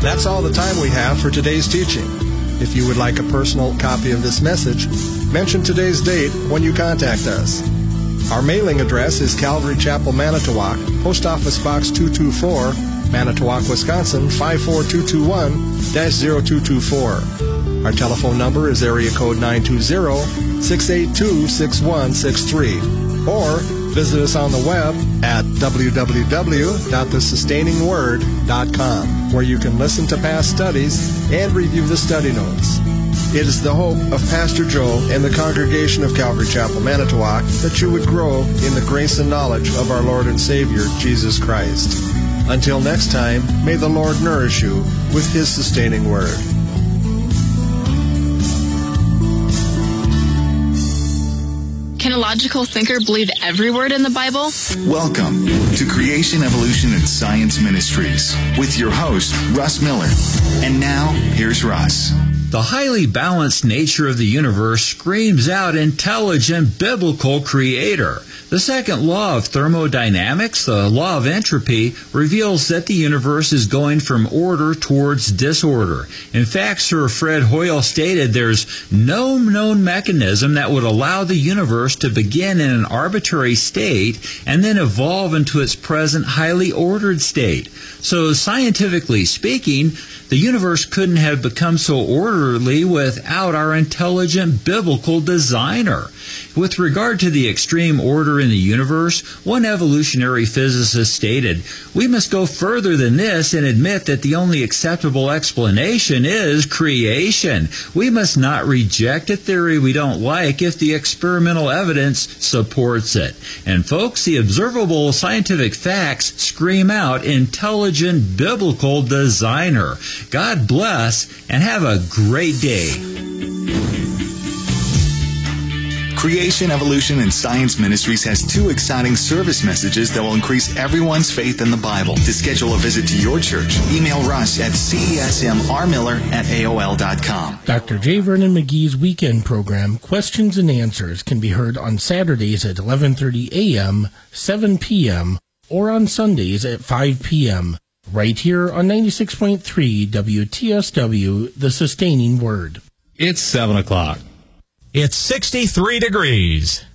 That's all the time we have for today's teaching. If you would like a personal copy of this message, mention today's date when you contact us. Our mailing address is Calvary Chapel, Manitowoc, Post Office Box 224, Manitowoc, Wisconsin 54221-0224. Our telephone number is area code 920-682-6163. Or visit us on the web at www.thesustainingword.com, where you can listen to past studies and review the study notes. It is the hope of Pastor Joe and the congregation of Calvary Chapel, Manitowoc, that you would grow in the grace and knowledge of our Lord and Savior, Jesus Christ. Until next time, may the Lord nourish you with His sustaining word. Can a logical thinker believe every word in the Bible? Welcome to Creation, Evolution, and Science Ministries with your host, Russ Miller. And now, here's Russ. The highly balanced nature of the universe screams out intelligent biblical creator. The second law of thermodynamics, the law of entropy, reveals that the universe is going from order towards disorder. In fact, Sir Fred Hoyle stated there's no known mechanism that would allow the universe to begin in an arbitrary state and then evolve into its present highly ordered state. So scientifically speaking, the universe couldn't have become so orderly without our intelligent biblical designer. With regard to the extreme order in the universe, one evolutionary physicist stated, "We must go further than this and admit that the only acceptable explanation is creation. We must not reject a theory we don't like if the experimental evidence supports it." And folks, the observable scientific facts scream out intelligent biblical designer. God bless and have a great day. Creation, Evolution, and Science Ministries has 2 exciting service messages that will increase everyone's faith in the Bible. To schedule a visit to your church, email Russ at cesmrmiller@aol.com. Dr. J. Vernon McGee's weekend program, Questions and Answers, can be heard on Saturdays at 11:30 a.m., 7 p.m., or on Sundays at 5 p.m., right here on 96.3 WTSW, The Sustaining Word. It's 7 o'clock. It's 63 degrees.